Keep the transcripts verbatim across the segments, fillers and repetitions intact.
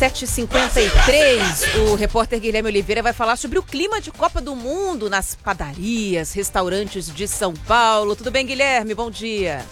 sete e cinquenta e três, o repórter Guilherme Oliveira vai falar sobre o clima de Copa do Mundo nas padarias, restaurantes de São Paulo. Tudo bem, Guilherme? Bom dia.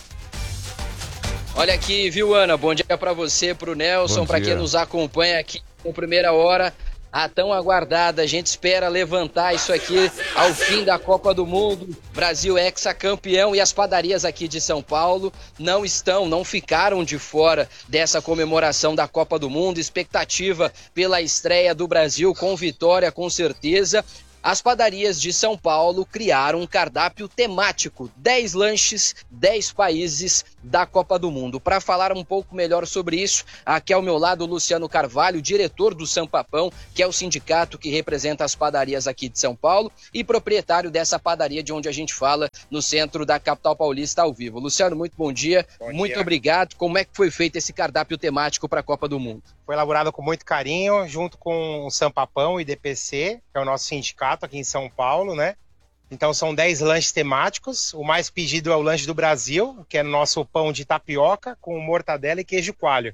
Olha aqui, viu, Ana? Bom dia para você, para o Nelson, para quem nos acompanha aqui com Primeira Hora. A tão aguardada, a gente espera levantar isso aqui ao fim da Copa do Mundo. Brasil hexacampeão, e as padarias aqui de São Paulo não estão, não ficaram de fora dessa comemoração da Copa do Mundo. Expectativa pela estreia do Brasil com vitória, com certeza. As padarias de São Paulo criaram um cardápio temático, dez lanches, dez países da Copa do Mundo. Para falar um pouco melhor sobre isso, aqui ao meu lado o Luciano Carvalho, diretor do Sampapão, que é o sindicato que representa as padarias aqui de São Paulo e proprietário dessa padaria de onde a gente fala, no centro da capital paulista, ao vivo. Luciano, muito bom dia, bom muito dia. Obrigado. Como é que foi feito esse cardápio temático para a Copa do Mundo? Foi elaborado com muito carinho, junto com o Sampapão e D P C, que é o nosso sindicato aqui em São Paulo, né? Então são dez lanches temáticos. O mais pedido é o lanche do Brasil, que é o nosso pão de tapioca com mortadela e queijo coalho.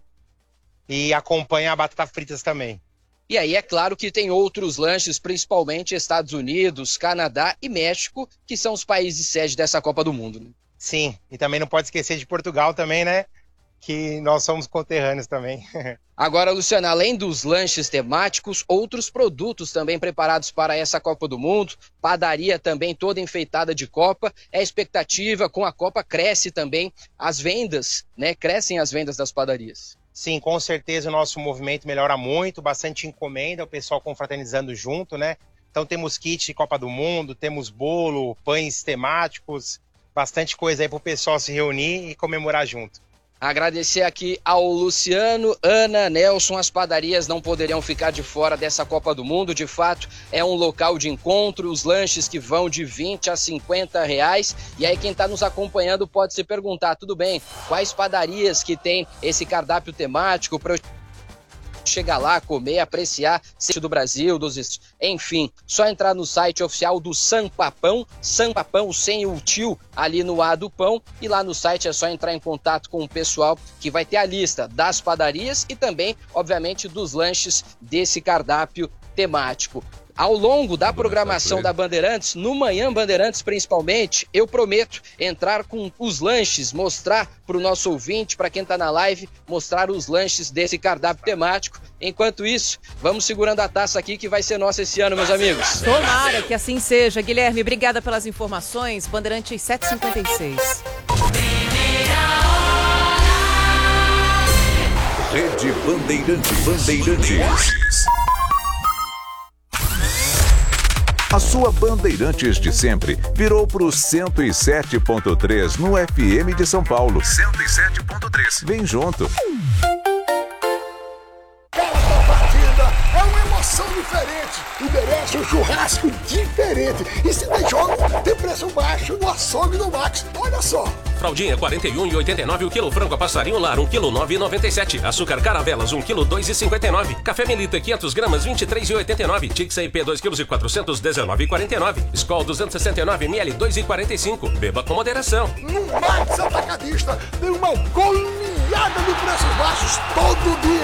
E acompanha a batata fritas também. E aí é claro que tem outros lanches, principalmente Estados Unidos, Canadá e México, que são os países sede dessa Copa do Mundo, né? Sim, e também não pode esquecer de Portugal também, né? Que nós somos conterrâneos também. Agora, Luciano, além dos lanches temáticos, outros produtos também preparados para essa Copa do Mundo, padaria também toda enfeitada de Copa, é expectativa, com a Copa cresce também as vendas, né? Crescem as vendas das padarias. Sim, com certeza o nosso movimento melhora muito, bastante encomenda, o pessoal confraternizando junto, né? Então temos kit de Copa do Mundo, temos bolo, pães temáticos, bastante coisa aí para o pessoal se reunir e comemorar junto. Agradecer aqui ao Luciano, Ana, Nelson. As padarias não poderiam ficar de fora dessa Copa do Mundo. De fato, é um local de encontro, os lanches que vão de vinte a cinquenta reais. E aí quem está nos acompanhando pode se perguntar, tudo bem, quais padarias que tem esse cardápio temático para eu chegar lá, comer, apreciar sítio do Brasil, dos... enfim, só entrar no site oficial do Sampapão, Sampapão sem o tio ali no A do pão, e lá no site é só entrar em contato com o pessoal que vai ter a lista das padarias e também, obviamente, dos lanches desse cardápio temático. Ao longo da programação da Bandeirantes, no Manhã Bandeirantes principalmente, eu prometo entrar com os lanches, mostrar para o nosso ouvinte, para quem está na live, mostrar os lanches desse cardápio temático. Enquanto isso, vamos segurando a taça aqui que vai ser nossa esse ano, meus amigos. Tomara que assim seja. Guilherme, obrigada pelas informações. Bandeirantes sete e cinquenta e seis. Rede Bandeirantes. Bandeirantes. A sua Bandeirantes de sempre virou pro cento e sete ponto três no F M de São Paulo. cento e sete ponto três. Vem junto. Cada partida é uma emoção diferente e merece um churrasco diferente. E se tem jogo, tem preço baixo no açougue do Max. Olha só. Fraldinha quarenta e um e oitenta e nove o quilo, frango a passarinho lar um quilo nove e noventa e sete, açúcar caravelas um quilo dois e cinquenta e nove, café Melita quinhentas gramas vinte e três e oitenta e nove, Tix I P dois quilos e quatrocentos dezenove e quarenta e nove, Skol duzentos e sessenta e nove mililitros dois e quarenta e cinco. Beba com moderação. No Max Atacadista tem uma goleada de preços baixos todo dia.